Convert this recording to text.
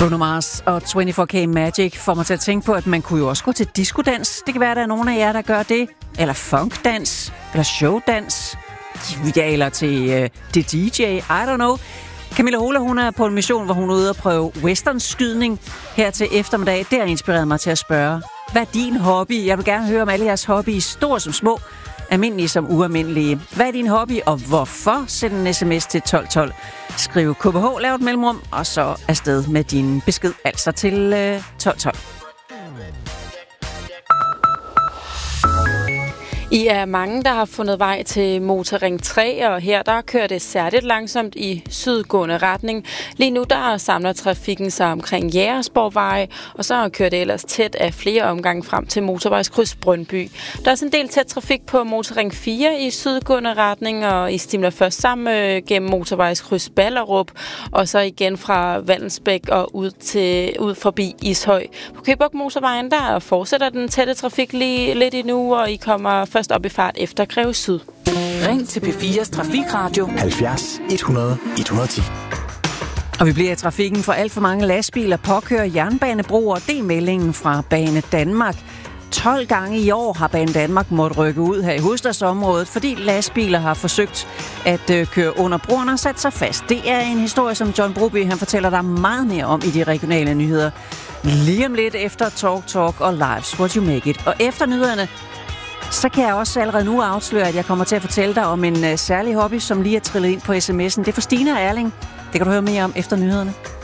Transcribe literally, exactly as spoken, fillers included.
Bruno Mars og toogtyve K Magic får mig til at tænke på, at man kunne jo også gå til diskodans. Det kan være, at der er nogen af jer, der gør det. Eller funkdans. Eller showdans. Ja, eller til, uh, til D J. I don't know. Camilla Hola, hun er på en mission, hvor hun er ude at prøve westernskydning her til eftermiddag. Det har inspireret mig til at spørge, hvad er din hobby? Jeg vil gerne høre om alle jeres hobbyer, store som små, almindelige som ualmindelige. Hvad er din hobby, og hvorfor? Send en sms til tolv tolv. Skriv K B H, lav et mellemrum, og så afsted med din besked, altså til øh, tolv tolv. I er mange, der har fundet vej til Motorring tre, og her der kører det særligt langsomt i sydgående retning. Lige nu der samler trafikken sig omkring Jægersborgvej, og så kører det ellers tæt af flere omgange frem til motorvejskryds Brøndby. Der er også en del tæt trafik på Motorring fire i sydgående retning, og I stimler først sammen gennem motorvejskryds Ballerup, og så igen fra Vallensbæk og ud, til, ud forbi Ishøj. På Køge Bugt Motorvejen der fortsætter den tætte trafik lige lidt endnu, og I kommer først op i fart efter Greve Syd. Ring til P fire's Trafikradio halvfjerds hundrede et hundrede og ti. Og vi bliver i trafikken, for alt for mange lastbiler påkører jernbanebroer. Det er meldingen fra Bane Danmark. tolv gange i år har Bane Danmark måttet rykke ud her i hovedstadsområdet, fordi lastbiler har forsøgt at øh, køre under broerne og sat sig fast. Det er en historie, som John Broby han fortæller dig meget mere om i de regionale nyheder. Lige om lidt efter Talk Talk og Life's What You Make It. Og efter nyhederne, så kan jeg også allerede nu afsløre, at jeg kommer til at fortælle dig om en uh, særlig hobby, som lige er trillet ind på sms'en. Det er for Stine og Erling. Det kan du høre mere om efter nyhederne.